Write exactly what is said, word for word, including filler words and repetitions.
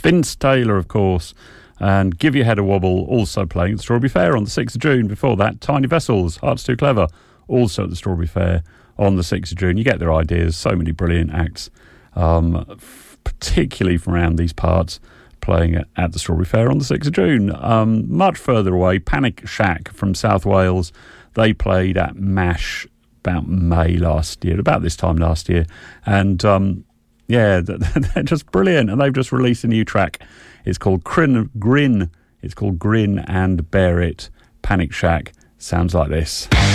Vince Taylor, of course, and Give Your Head a Wobble, also playing at the Strawberry Fair on the sixth of June. Before that, Tiny Vessels, Hearts Too Clever, also at the Strawberry Fair on the sixth of June. You get their ideas. So many brilliant acts, um, f- particularly from around these parts, playing at, at the Strawberry Fair on the sixth of June. Um, much further away, Panic Shack from South Wales. They played at MASH about May last year, about this time last year. And, um, yeah, they're just brilliant. And they've just released a new track. It's called Grin. Grin. It's called Grin and Bear It. Panic Shack sounds like this.